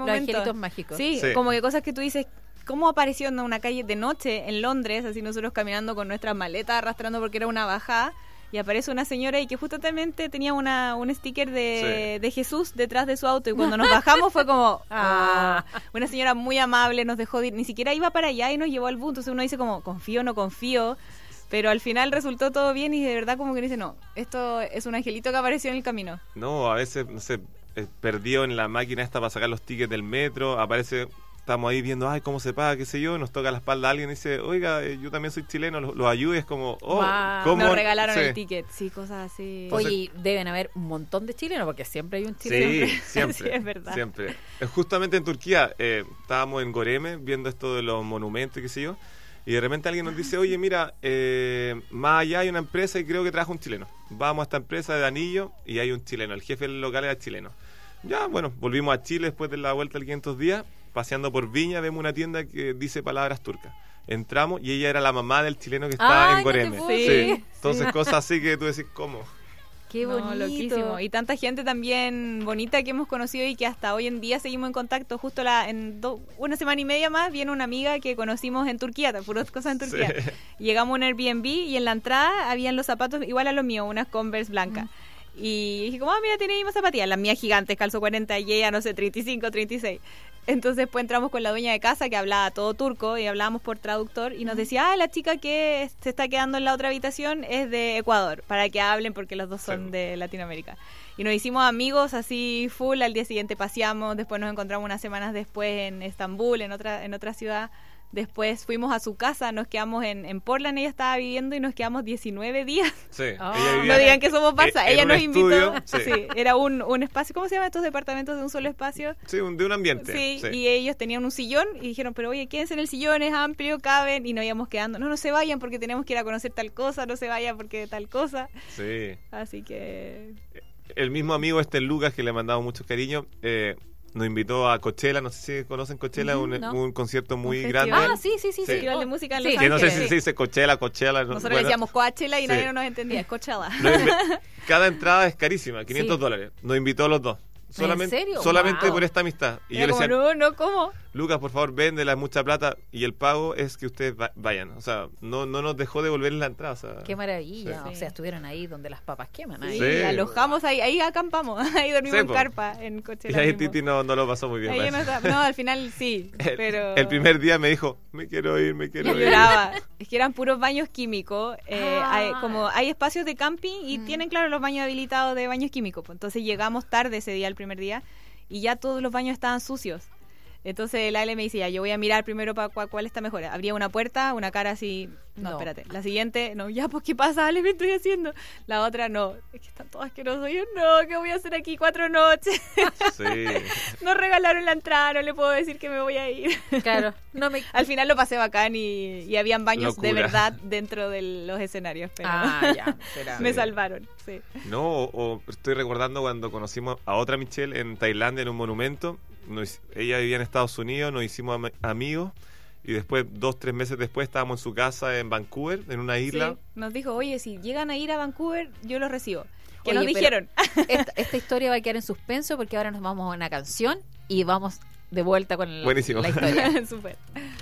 momentos. Los angelitos mágicos. Sí, como que cosas que tú dices, ¿cómo apareció en una calle de noche en Londres? Así nosotros caminando con nuestras maletas, arrastrando porque era una bajada. Y aparece una señora y que justamente tenía un sticker de Jesús detrás de su auto. Y cuando nos bajamos fue como, una señora muy amable, nos dejó ni siquiera iba para allá y nos llevó al bus. Entonces uno dice como, confío o no confío. Pero al final resultó todo bien y de verdad como que dice, no, esto es un angelito que apareció en el camino. No, a veces, no sé, perdió en la máquina esta para sacar los tickets del metro, aparece... Estamos ahí viendo, cómo se paga, qué sé yo, nos toca la espalda a alguien y dice, oiga, yo también soy chileno, los ayudo, y es como, ¿cómo? Nos regalaron el ticket, sí, cosas así. Oye, deben haber un montón de chilenos, porque siempre hay un chileno. Sí, siempre, sí, es verdad. Siempre. Justamente en Turquía, estábamos en Goreme viendo esto de los monumentos y qué sé yo, y de repente alguien nos dice, oye, mira, más allá hay una empresa y creo que trabaja un chileno. Vamos a esta empresa de anillo y hay un chileno, el jefe del local era chileno. Ya, bueno, volvimos a Chile después de la vuelta del 500 días. Paseando por Viña vemos una tienda que dice palabras turcas. Entramos y ella era la mamá del chileno que estaba en Goreme. Sí. Entonces cosas así que tú decís, ¿cómo? Qué bonito. Loquísimo. Y tanta gente también bonita que hemos conocido y que hasta hoy en día seguimos en contacto. Justo una semana y media más viene una amiga que conocimos en Turquía, puras cosas en Turquía. Sí. Llegamos a un Airbnb y en la entrada habían los zapatos igual a los míos, unas Converse blancas. Y dije como, mira, tiene mismas zapatillas. Las mías gigantes, calzo 40 y ella, no sé, 35, 36. Entonces pues entramos con la dueña de casa que hablaba todo turco y hablábamos por traductor y nos decía, la chica que se está quedando en la otra habitación es de Ecuador, para que hablen porque los dos son de Latinoamérica. Y nos hicimos amigos así full, al día siguiente paseamos, después nos encontramos unas semanas después en Estambul, en otra ciudad. Después fuimos a su casa, nos quedamos en Portland, ella estaba viviendo y nos quedamos 19 días. Sí. Ella vivía, no digan que somos Barça, ella nos invitó. Sí, era un espacio, ¿cómo se llama estos departamentos de un solo espacio? Sí, de un ambiente. Sí, y ellos tenían un sillón y dijeron, pero oye, quédense en el sillón, es amplio, caben, y nos íbamos quedando. No se vayan porque tenemos que ir a conocer tal cosa, no se vayan porque tal cosa. Sí. Así que... El mismo amigo Lucas, que le mandamos mucho cariño, nos invitó a Coachella, no sé si conocen Coachella, un concierto muy grande. Sí, festival de música en Los que Ángeles. No sé si se dice Coachella. Nosotros le decíamos Coachella y nadie no nos entendía, es Coachella. Cada entrada es carísima, $500. Nos invitó a los dos. ¿En serio? Solamente por esta amistad. Y yo le decía, ¿cómo? Lucas, por favor, véndela, es mucha plata y el pago es que ustedes vayan. O sea, no nos dejó devolver la entrada. O sea, qué maravilla. O sea, estuvieron ahí donde las papas queman. Sí, alojamos ahí acampamos, ahí dormimos en carpa, en Coachella. Y ahí Titi no lo pasó muy bien. No, al final sí, pero... El primer día me dijo, me quiero ir. Yo lloraba. Es que eran puros baños químicos. Hay espacios de camping y tienen, claro, los baños habilitados de baños químicos. Entonces llegamos tarde ese día, el primer día, y ya todos los baños estaban sucios. Entonces el Ale me decía, yo voy a mirar primero para cuál está mejor. Abría una puerta, una cara así, no, espérate. La siguiente, no, ya, pues, ¿qué pasa, Ale? Me estoy haciendo. La otra, no, es que están todos asquerosos. Yo, no, ¿qué voy a hacer aquí 4 noches? Sí. Nos regalaron la entrada, no le puedo decir que me voy a ir. Claro. Al final lo pasé bacán y habían baños de verdad dentro de los escenarios. Pero me salvaron, sí. No, estoy recordando cuando conocimos a otra Michelle en Tailandia en un monumento. Ella vivía en Estados Unidos, nos hicimos amigos y después, 2-3 meses después, estábamos en su casa en Vancouver, en una isla. Sí, nos dijo, oye, si llegan a ir a Vancouver, yo los recibo. ¿Qué nos dijeron? Esta historia va a quedar en suspenso porque ahora nos vamos a una canción y vamos de vuelta con la historia. Súper.